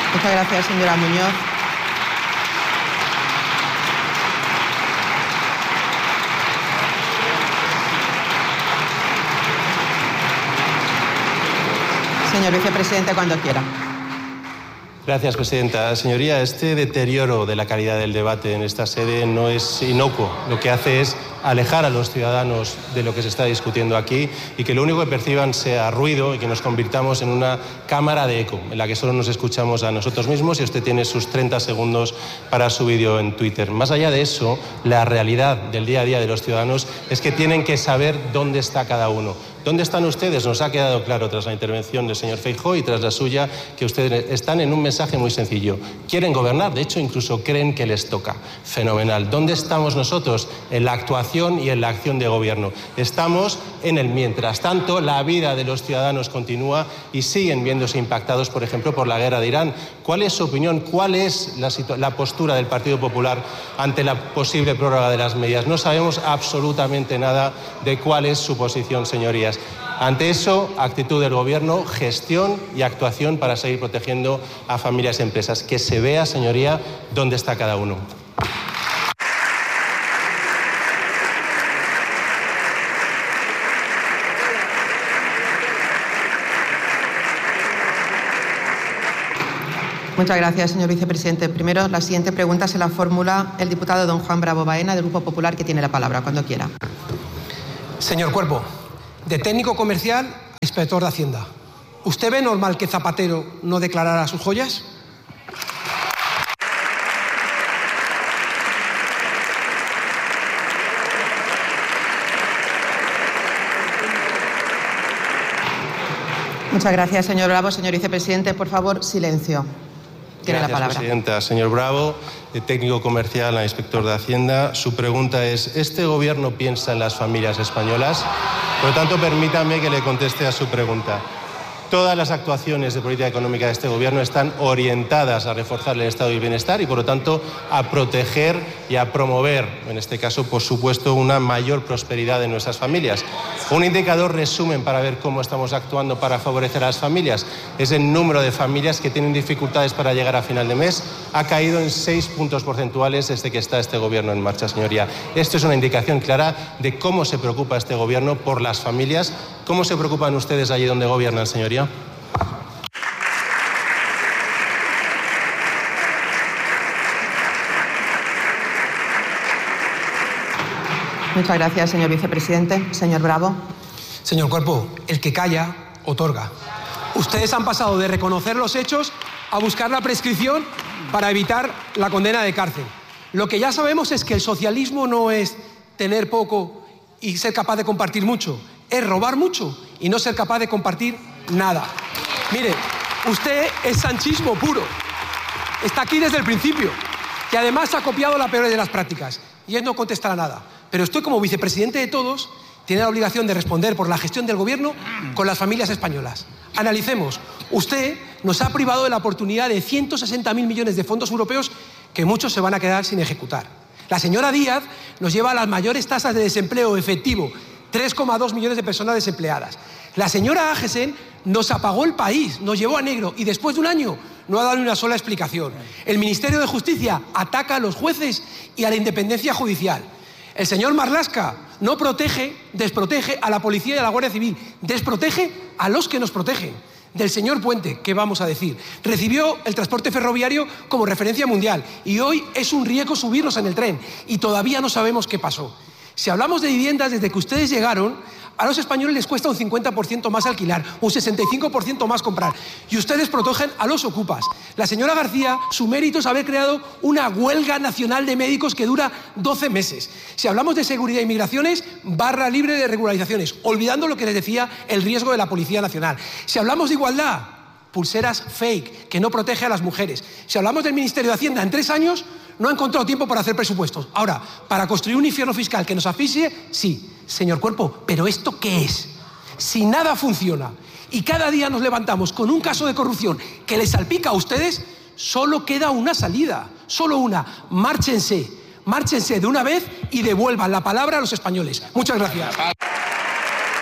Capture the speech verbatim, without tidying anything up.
Muchas gracias, señora Muñoz. Señor vicepresidente, cuando quiera. Gracias, presidenta. Señoría, este deterioro de la calidad del debate en esta sede no es inocuo. Lo que hace es alejar a los ciudadanos de lo que se está discutiendo aquí y que lo único que perciban sea ruido y que nos convirtamos en una cámara de eco en la que solo nos escuchamos a nosotros mismos y usted tiene sus treinta segundos para su vídeo en Twitter. Más allá de eso, la realidad del día a día de los ciudadanos es que tienen que saber dónde está cada uno. ¿Dónde están ustedes? Nos ha quedado claro tras la intervención del señor Feijóo y tras la suya que ustedes están en un mensaje muy sencillo. Quieren gobernar, de hecho incluso creen que les toca. Fenomenal. ¿Dónde estamos nosotros? En la actuación y en la acción de gobierno. Estamos en el mientras tanto. La vida de los ciudadanos continúa y siguen viéndose impactados, por ejemplo, por la guerra de Irán. ¿Cuál es su opinión? ¿Cuál es la, la postura del Partido Popular ante la posible prórroga de las medidas? No sabemos absolutamente nada de cuál es su posición, señorías. Ante eso, actitud del Gobierno, gestión y actuación para seguir protegiendo a familias y empresas. Que se vea, señoría, dónde está cada uno. Muchas gracias, señor vicepresidente. Primero, la siguiente pregunta se la formula el diputado don Juan Bravo Baena, del Grupo Popular, que tiene la palabra, cuando quiera. Señor Cuerpo, de técnico comercial a inspector de Hacienda, ¿usted ve normal que Zapatero no declarara sus joyas? Muchas gracias, señor Bravo. Señor vicepresidente, por favor, silencio. Tiene Gracias, la palabra. presidenta. Señor Bravo, de técnico comercial a inspector de Hacienda, su pregunta es: ¿este gobierno piensa en las familias españolas? Por lo tanto, permítame que le conteste a su pregunta. Todas las actuaciones de política económica de este gobierno están orientadas a reforzar el estado del bienestar y, por lo tanto, a proteger y a promover, en este caso, por supuesto, una mayor prosperidad de nuestras familias. Un indicador resumen para ver cómo estamos actuando para favorecer a las familias es el número de familias que tienen dificultades para llegar a final de mes. Ha caído en seis puntos porcentuales desde que está este gobierno en marcha, señoría. Esto es una indicación clara de cómo se preocupa este gobierno por las familias. ¿Cómo se preocupan ustedes allí donde gobiernan, señoría? Muchas gracias, señor vicepresidente. Señor Bravo. Señor Cuerpo, el que calla, otorga. Ustedes han pasado de reconocer los hechos a buscar la prescripción para evitar la condena de cárcel. Lo que ya sabemos es que el socialismo no es tener poco y ser capaz de compartir mucho. Es robar mucho y no ser capaz de compartir nada. Mire, usted es sanchismo puro. Está aquí desde el principio. Y además ha copiado la peor de las prácticas. Y él no contestará nada. Pero usted, como vicepresidente de todos, tiene la obligación de responder por la gestión del gobierno con las familias españolas. Analicemos. Usted nos ha privado de la oportunidad de ciento sesenta mil millones de fondos europeos que muchos se van a quedar sin ejecutar. La señora Díaz nos lleva a las mayores tasas de desempleo efectivo, tres coma dos millones de personas desempleadas. La señora Agesen nos apagó el país, nos llevó a negro y después de un año no ha dado ni una sola explicación. El Ministerio de Justicia ataca a los jueces y a la independencia judicial. El señor Marlaska no protege, desprotege a la policía y a la Guardia Civil, desprotege a los que nos protegen. Del señor Puente, ¿qué vamos a decir? Recibió el transporte ferroviario como referencia mundial y hoy es un riesgo subirnos en el tren y todavía no sabemos qué pasó. Si hablamos de viviendas, desde que ustedes llegaron, a los españoles les cuesta un cincuenta por ciento más alquilar, un sesenta y cinco por ciento más comprar. Y ustedes protegen a los ocupas. La señora García, su mérito es haber creado una huelga nacional de médicos que dura doce meses. Si hablamos de seguridad y migraciones, barra libre de regularizaciones, olvidando lo que les decía el riesgo de la Policía Nacional. Si hablamos de igualdad, pulseras fake, que no protege a las mujeres. Si hablamos del Ministerio de Hacienda, en tres años no ha encontrado tiempo para hacer presupuestos. Ahora, para construir un infierno fiscal que nos asfixie, sí. Señor Cuerpo, ¿pero esto qué es? Si nada funciona y cada día nos levantamos con un caso de corrupción que les salpica a ustedes, solo queda una salida, solo una. Márchense, márchense de una vez y devuelvan la palabra a los españoles. Muchas gracias.